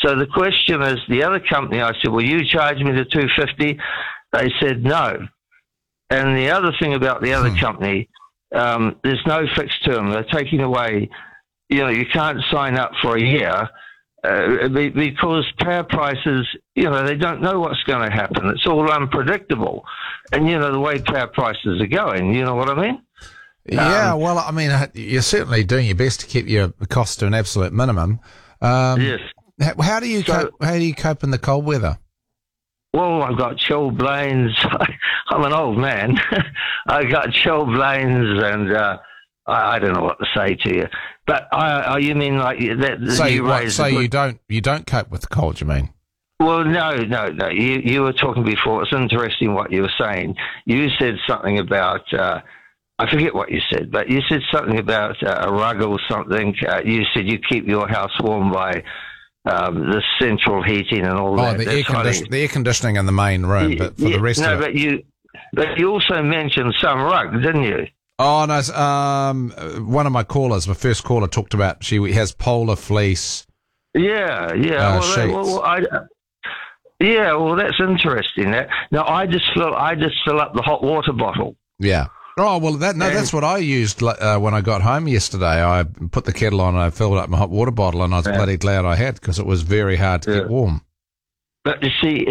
So the question is, the other company, I said, will you charge me the $250? They said no. And the other thing about the other company, there's no fixed term. They're taking away, you can't sign up for a year because power prices, they don't know what's going to happen. It's all unpredictable. And, the way power prices are going, you know what I mean? Yeah, well, I mean, you're certainly doing your best to keep your costs to an absolute minimum. Yes. How do you cope? How do you cope in the cold weather? Well, I've got chilblains. I'm an old man. I've got chilblains, and I don't know what to say to you. But you mean like that? So you don't cope with the cold? You mean? Well, no. You were talking before. It's interesting what you were saying. You said something about. I forget what you said, but you said something about a rug or something. You said you keep your house warm by the central heating and all that. The air conditioning in the main room, but for the rest of it. But you also mentioned some rug, didn't you? Oh, no. One of my callers, my first caller, talked about she has polar fleece. Yeah. Well, that's interesting. Now, I just fill up the hot water bottle. Yeah. Oh, well, that's what I used when I got home yesterday. I put the kettle on and I filled up my hot water bottle, and I was bloody glad I had, because it was very hard to get warm. But you see,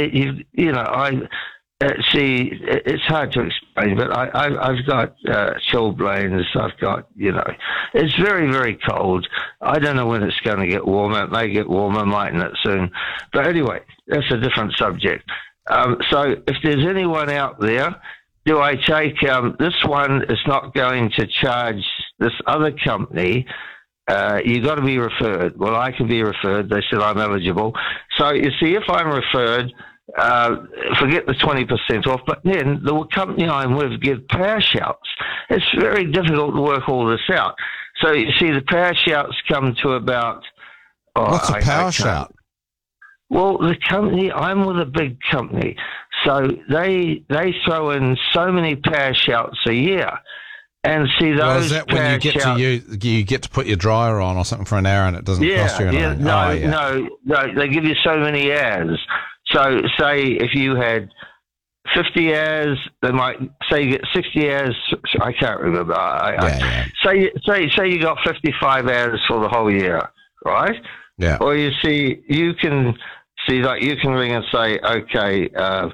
it's hard to explain, but I've got chilblains. I've got, it's very, very cold. I don't know when it's going to get warmer. It may get warmer, mightn't it, soon? But anyway, that's a different subject. So if there's anyone out there, do I take this one is not going to charge this other company? You got to be referred. Well, I can be referred. They said I'm eligible. So you see, if I'm referred, forget the 20% off. But then the company I'm with give power shouts. It's very difficult to work all this out. So you see, the power shouts come to about. What's a power shout? Well, the company, I'm with a big company, so they throw in so many power shouts a year. And see, those well, is that when you get to put your dryer on or something for an hour and it doesn't cost you anything? No, they give you so many hours. So say if you had 50 hours, they might say you get 60 hours. I can't remember. Say you got 55 hours for the whole year, right? Yeah. Or you see, you can ring and say, okay,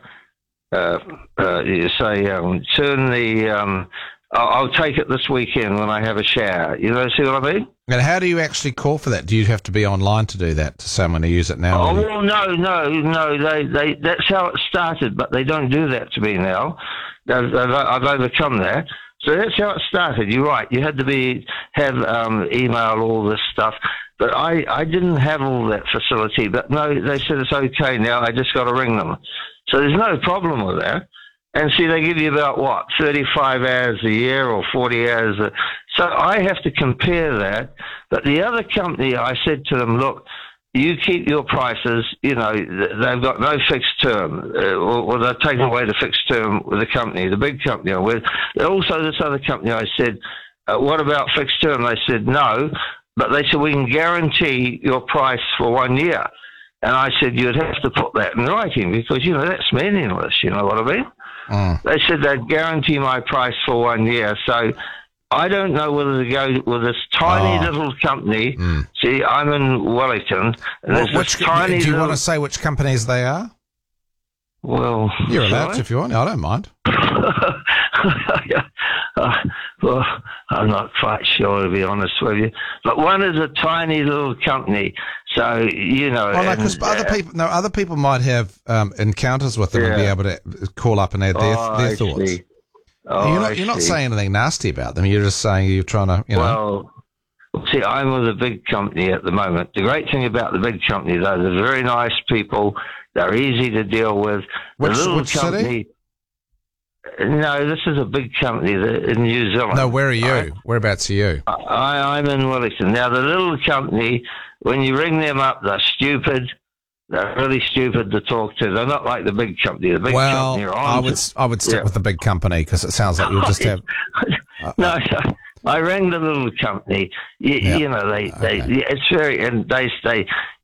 you say, turn the, I'll take it this weekend when I have a shower. You know, see what I mean? And how do you actually call for that? Do you have to be online to do that, to say I'm going to use it now? Oh, well, no. They that's how it started, but they don't do that to me now. I've overcome that. So that's how it started. You're right. You had to have email, all this stuff. But I didn't have all that facility. But no, they said it's okay now. I just got to ring them. So there's no problem with that. And see, they give you about, 35 hours a year or 40 hours. So I have to compare that. But the other company, I said to them, look, you keep your prices, they've got no fixed term. Or they're taking away the fixed term with the company, the big company I'm with. Also, this other company, I said, what about fixed term? They said, no. But they said, we can guarantee your price for 1 year. And I said, you'd have to put that in writing because, that's meaningless. You know what I mean? They said they'd guarantee my price for 1 year. So I don't know whether to go with this tiny little company. See, I'm in Wellington. And do you want to say which companies they are? Well, you're allowed to if you want. I don't mind. Well, I'm not quite sure, to be honest with you. But one is a tiny little company. So, because other people might have encounters with them and be able to call up and add their thoughts. You're not saying anything nasty about them. You're just saying you're trying to, Well, see, I'm with a big company at the moment. The great thing about the big company, though, they're very nice people. They're easy to deal with. Which company? City? No, this is a big company in New Zealand. No, where are you? Whereabouts are you? I'm in Wellington. Now, the little company, when you ring them up, they're stupid. They're really stupid to talk to. They're not like the big company. The big company are on. I would stick with the big company because it sounds like you'll just have. No, I rang the little company. It's very, and they say,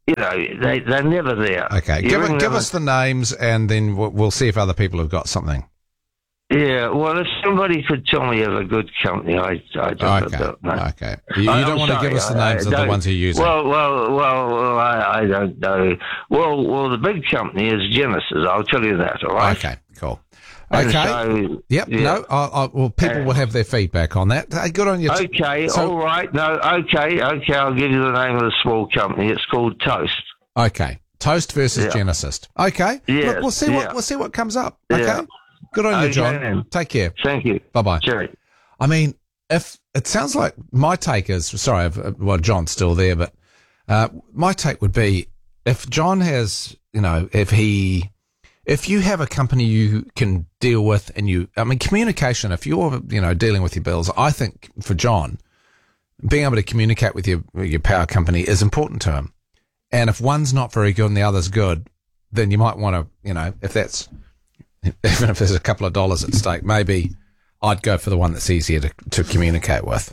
they're never there. Okay, give us the names, and then we'll see if other people have got something. Yeah, well, if somebody could tell me of a good company, I don't know. Okay. You don't want to give us the names of the ones you're using? Well, I don't know. Well, the big company is Genesis. I'll tell you that, all right? Okay, cool. Okay. So, yep. Yeah. No, people will have their feedback on that. Hey, good on you. Okay, all right. No, okay. I'll give you the name of the small company. It's called Toast. Okay. Toast versus Genesis. Okay. Yeah. Look, we'll see what comes up. Okay. Yeah. Good on you, John. Man. Take care. Thank you. Bye-bye. Sure. I mean, if it sounds like my take is, John's still there, but my take would be if John has, if you have a company you can deal with communication, if you're, dealing with your bills, I think for John, being able to communicate with your power company is important to him. And if one's not very good and the other's good, then you might want to, even if there's a couple of dollars at stake, maybe I'd go for the one that's easier to communicate with.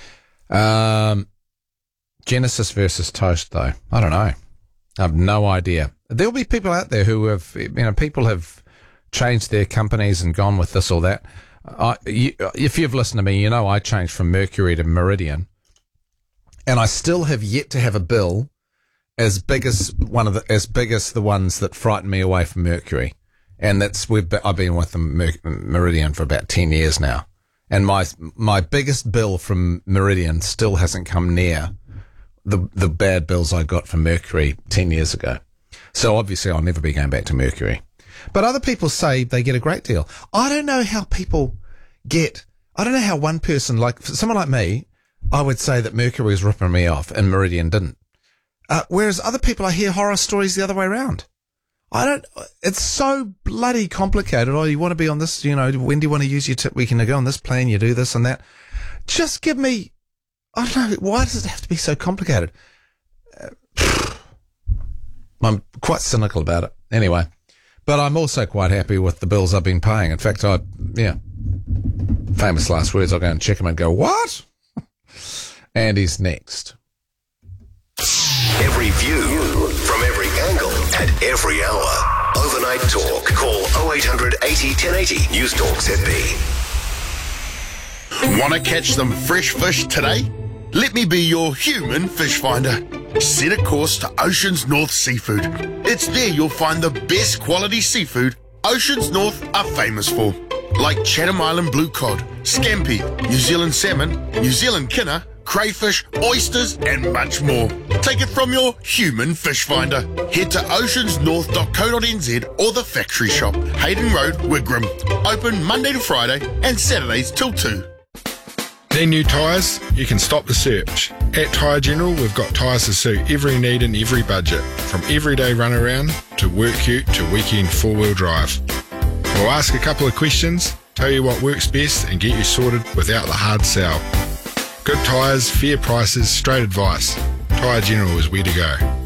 Genesis versus Toast, though. I don't know. I have no idea. There'll be people out there who have, people have changed their companies and gone with this or that. If you've listened to me, I changed from Mercury to Meridian, and I still have yet to have a bill as big as the ones that frightened me away from Mercury. And I've been with the Meridian for about 10 years now. And my biggest bill from Meridian still hasn't come near the bad bills I got from Mercury 10 years ago. So obviously I'll never be going back to Mercury. But other people say they get a great deal. I don't know how one person, like someone like me, I would say that Mercury was ripping me off and Meridian didn't. Whereas other people, I hear horror stories the other way around. It's so bloody complicated. Oh, you want to be on this, when do you want to use your tip? We can go on this plan, you do this and that. Just give me, I don't know, why does it have to be so complicated? I'm quite cynical about it. Anyway, but I'm also quite happy with the bills I've been paying. In fact, famous last words, I'll go and check him and go, what? Andy's next. Every view from every angle at every hour. Overnight Talk. Call 0800 80 1080. News Talk ZB. Want to catch some fresh fish today? Let me be your human fish finder. Set a course to Oceans North Seafood. It's there you'll find the best quality seafood Oceans North are famous for. Like Chatham Island blue cod, scampi, New Zealand salmon, New Zealand kinner, crayfish, oysters, and much more. Take it from your human fish finder. Head to oceansnorth.co.nz or the factory shop, Hayden Road, Wigram. Open Monday to Friday and Saturdays till 2. Need new tyres? You can stop the search. At Tyre General, we've got tyres to suit every need and every budget, from everyday runaround to work ute to weekend four-wheel drive. We'll ask a couple of questions, tell you what works best and get you sorted without the hard sell. Good tyres, fair prices, straight advice. Tyre General is where to go.